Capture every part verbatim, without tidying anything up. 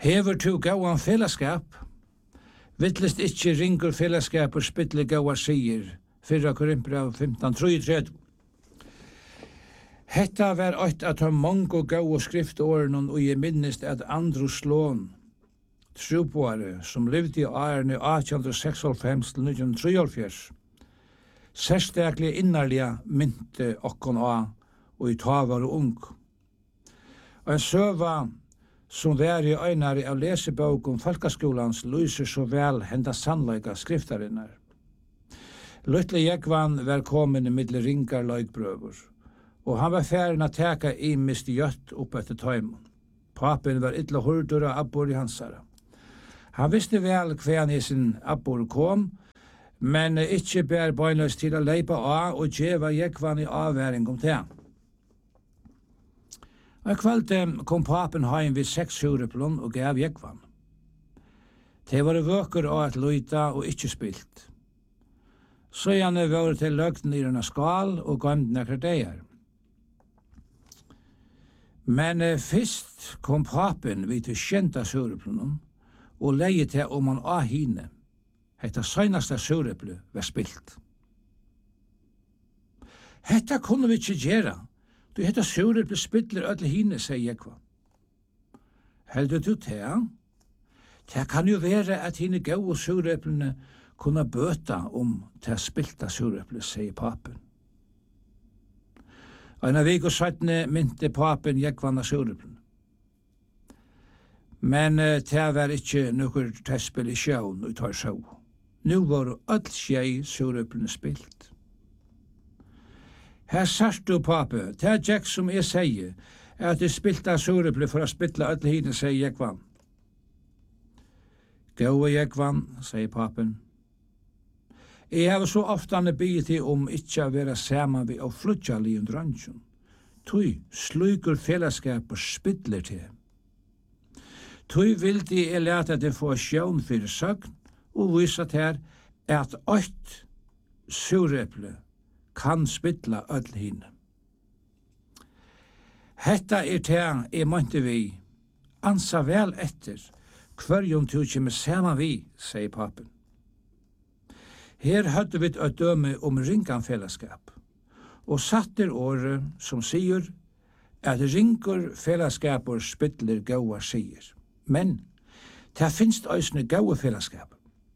Hever to gåan fellesskap, vittlest ikkje ringur fellesskap og spyttle gåa sier, fyrra Korinthbrev femtan trettiotre. Hetta var eitt at ha mange gåa skriftåren og jeg minnest at Andros lån, trupåare som levde i årene átjan seksoghálvfems til nítjan trýoghálvfjerðs, sérstaklega innarliga mynte okkon á og i ta var ung. Og en søva som var i øynari av lesebok om folkeskolans lyser så vel henda sannleika skriftarinnar. Luttle Jekvan var komin i middel ringar løgbrøver, og han var færen at teka i mist gjøtt opp etter tøymon. Papen var illa hurdur av abbor i hansara. Han visste vel hver i sin abbor kom, men ikkje bær bøynløs til å leipa av og djeva Jekvan i avværing om det. Og kveld kom papen heim vid seks hureplon og gav Jekvan. Det var vøker av at luita og ikkje spilt. Så gjerne var til løgten i denne skal og gømd nekker deir. Men eh, fyrst kom papen vid til kjenta sureplonen og leie til om han av hine. Hetta søgnasta sureplu var spilt. Hetta kunne vi ikkje gjera. Du hetta sureplu spiltler öll hine, sier Jekvan. Heldur du det? Det kan jo være at hine gau sureplene kunne bøta om til spilta sureplu, sier papen. Ein av vik og sattne mynte papen Jekvan av sureplen. Men uh, det var ikkje nokkur tespel i sjøen og tar sjå. Nu var öll sjei sureplen spilt. Her sart du, pape, det er Jack som jeg sier, at du spilta sureplen for å spilla öll hine, sier Jekvan. Gåa Jekvan, sier papen. Jeg har så ofta bygget til om ikkje å være saman vi og flutja li under ansjon. Tui slugur fellesskap og spidler til. Tui vildi jeg leta det få sjån fyrir søgn og visa til at ått sureple kan spidla öll hine. Hetta er til jeg månte vi ansa vel etter hverjum tu kjem saman vi, sier papen. Her høtte vi et døme om ringan fellesskap, og satter året som sier at ringur fellesskapur spytler gaua sier. Men det finst òsne gaua fellesskap.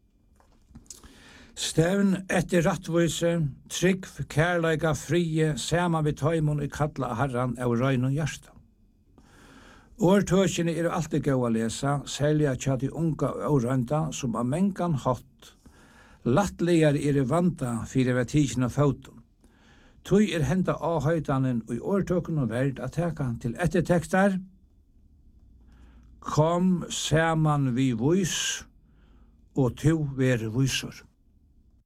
Stevn etter rattvise, trygg, kærleika, frie, saman vi tøymon i kalla herran av røyn og hjärsta. Årtøkene er alltid gaua lesa, selja tja de unga og røynda som av mengan hatt, lattlegar er i vanda fyrir ved tidsen av foton. Tui er henda avhøytanen og i årtøkken og verd at teka til ettertekstar. Kom saman vi vois, og tu ver voisor.